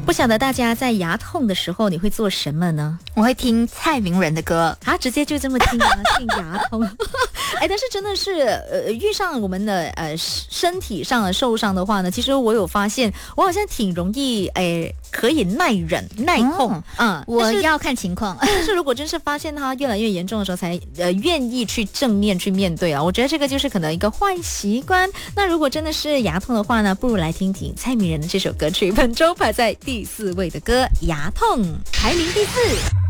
不晓得大家在牙痛的时候你会做什么呢？ 我会听蔡明仁的歌啊，直接就这么听啊，听牙痛。哎，但是真的是遇上我们的身体上的受伤的话呢，其实我有发现，我好像挺容易可以耐忍耐痛我要看情况。 但是如果真是发现它越来越严重的时候，才愿意去正面去面对啊。我觉得这个就是可能一个坏习惯。那如果真的是牙痛的话呢，不如来听听蔡明仁的这首歌曲，本周排在第4位的歌《牙痛》，排名第4。